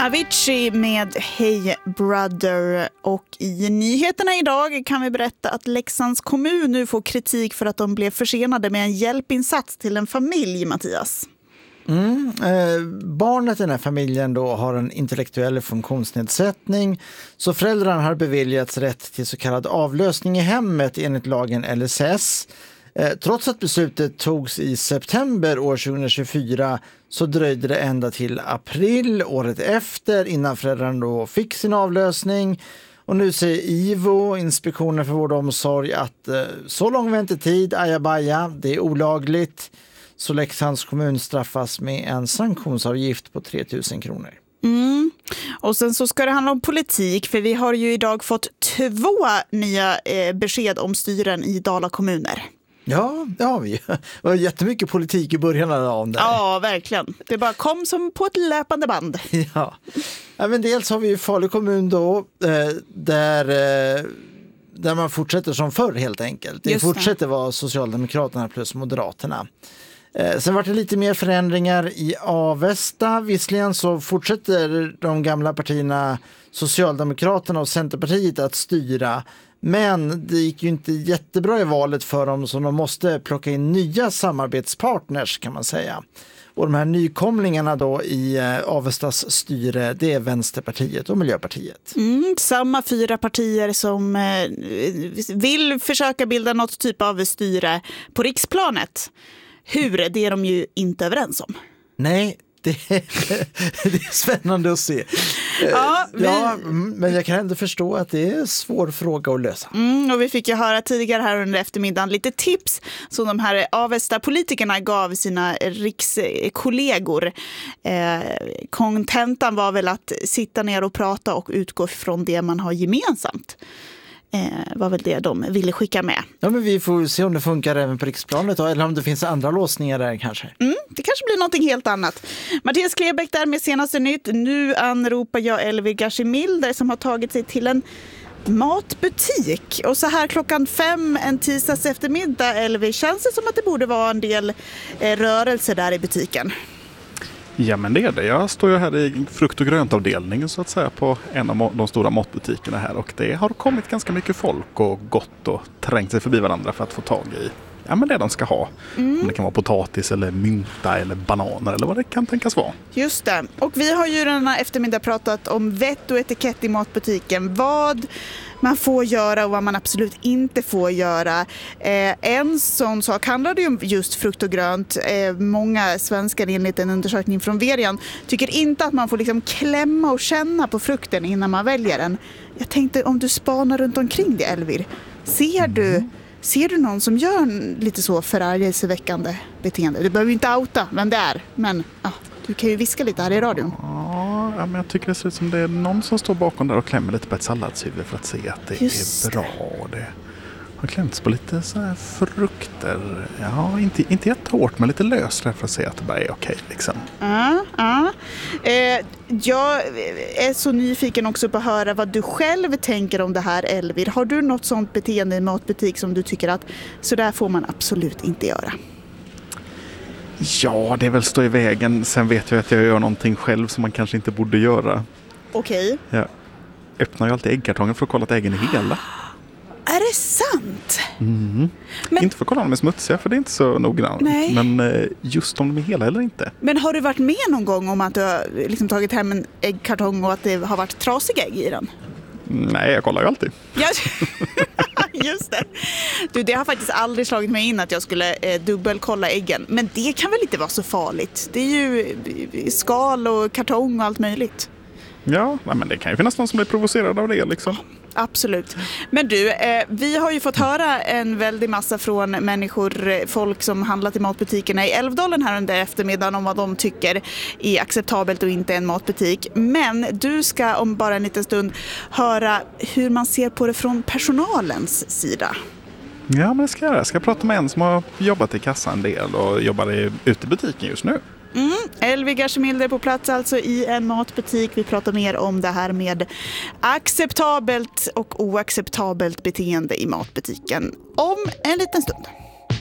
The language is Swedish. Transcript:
Avicii med Hey Brother. Och i nyheterna idag kan vi berätta att Leksands kommun nu får kritik för att de blev försenade med en hjälpinsats till en familj, Mattias. Barnet i den här familjen då har en intellektuell funktionsnedsättning, så föräldrarna har beviljats rätt till så kallad avlösning i hemmet enligt lagen LSS. Trots att beslutet togs i september år 2024 så dröjde det ända till april året efter innan föräldrarna då fick sin avlösning. Och nu säger IVO, Inspektionen för vård och omsorg, att så lång väntetid, ajabaja, det är olagligt. Så Leksands kommun straffas med en sanktionsavgift på 3 000 kronor. Och sen så ska det handla om politik, för vi har ju idag fått 2 nya besked om styren i Dala kommuner. Ja, det har vi. Det var jättemycket politik i början av dagen där. Ja, verkligen. Det bara kom som på ett löpande band. Ja, men dels har vi ju Falu kommun då, där man fortsätter som förr helt enkelt. Det fortsätter vara Socialdemokraterna plus Moderaterna. Sen var det lite mer förändringar i Avesta. Visserligen så fortsätter de gamla partierna Socialdemokraterna och Centerpartiet att styra. Men det gick ju inte jättebra i valet för dem, så de måste plocka in nya samarbetspartners kan man säga. Och de här nykomlingarna då i Avestas styre, det är Vänsterpartiet och Miljöpartiet. Samma 4 partier som vill försöka bilda något typ av styre på riksplanet. Hur, det är de ju inte överens om. Nej, det är spännande att se. Ja, men jag kan ändå förstå att det är en svår fråga att lösa. Och vi fick ju höra tidigare här under eftermiddagen lite tips som de här Avesta-politikerna gav sina rikskollegor. Kontentan var väl att sitta ner och prata och utgå från det man har gemensamt. Var väl det de ville skicka med. Ja, men vi får se om det funkar även på riksplanet då, eller om det finns andra låsningar där kanske. Det kanske blir någonting helt annat. Mattias Klebeck där med senaste nytt. Nu anropar jag Elvir Gashimilder som har tagit sig till en matbutik. Och så här 5:00 en tisdags eftermiddag, Elvir, känns det som att det borde vara en del rörelse där i butiken? Ja, men det är det. Jag står ju här i frukt- och gröntavdelningen så att säga på en av de stora matbutikerna här, och det har kommit ganska mycket folk och gått och trängt sig förbi varandra för att få tag i det de ska ha. Om det kan vara potatis eller mynta eller bananer eller vad det kan tänkas vara. Just det. Och vi har ju den här eftermiddag pratat om vett och etikett i matbutiken. Vad man får göra och vad man absolut inte får göra. En sån sak handlade ju om just frukt och grönt. Många svenskar enligt en undersökning från Verian tycker inte att man får liksom klämma och känna på frukten innan man väljer den. Jag tänkte om du spanar runt omkring det, Elvir. Ser du någon som gör lite så förargelseväckande beteende? Du behöver ju inte outa vem det är, men du kan ju viska lite här i radion. Ja, men jag tycker det ser ut som det är någon som står bakom där och klämmer lite på ett salladshuvud för att se att det är bra. Det har klämts på lite så här frukter. Ja, inte jättehårt, men lite löst för att se att det bara är okej liksom. Jag är så nyfiken också på att höra vad du själv tänker om det här, Elvir. Har du något sånt beteende i matbutik som du tycker att så där får man absolut inte göra? Ja, det är väl stå i vägen. Sen vet jag att jag gör någonting själv som man kanske inte borde göra. Okej. Jag öppnar ju alltid äggkartongen för att kolla att äggen är hela. Är det sant? Men inte för att kolla om de är smutsiga, för det är inte så noggrant. Men just om de är hela eller inte. Men har du varit med någon gång om att du har liksom tagit hem en äggkartong och att det har varit trasiga ägg i den? Nej, jag kollar ju alltid. Ja, just det. Det har faktiskt aldrig slagit mig in att jag skulle dubbelkolla äggen. Men det kan väl inte vara så farligt? Det är ju skal och kartong och allt möjligt. Ja, men det kan ju finnas någon som blir provocerad av det liksom. Absolut. Men du, vi har ju fått höra en väldig massa från folk som handlat i matbutikerna i Älvdalen här under eftermiddagen om vad de tycker är acceptabelt och inte en matbutik. Men du ska om bara en liten stund höra hur man ser på det från personalens sida. Ja, men det ska jag göra. Jag ska prata med en som har jobbat i kassan en del och jobbar ute i butiken just nu. Elvir Gashimilder på plats alltså i en matbutik. Vi pratar mer om det här med acceptabelt och oacceptabelt beteende i matbutiken om en liten stund.